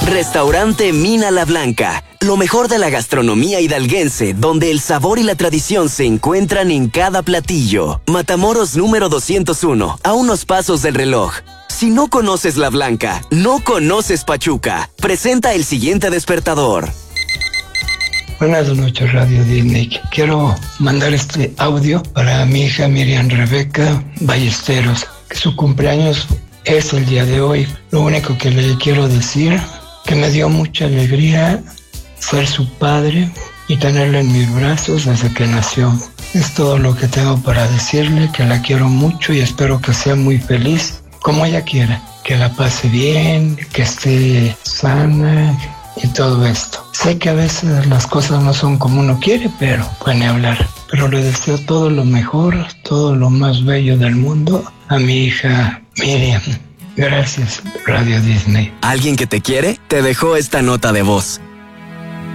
Restaurante Mina La Blanca. Lo mejor de la gastronomía hidalguense, donde el sabor y la tradición se encuentran en cada platillo. Matamoros número 201, a unos pasos del reloj. Si no conoces La Blanca, no conoces Pachuca. Presenta el siguiente despertador. Buenas noches, Radio Disney. Quiero mandar este audio para mi hija Miriam Rebeca Ballesteros, que su cumpleaños es el día de hoy. Lo único que le quiero decir, que me dio mucha alegría ser su padre y tenerla en mis brazos desde que nació. Es todo lo que tengo para decirle, que la quiero mucho y espero que sea muy feliz, como ella quiera. Que la pase bien, que esté sana y todo esto. Sé que a veces las cosas no son como uno quiere, pero puede hablar. Pero le deseo todo lo mejor, todo lo más bello del mundo a mi hija Miriam. Gracias, Radio Disney. ¿Alguien que te quiere? Te dejó esta nota de voz.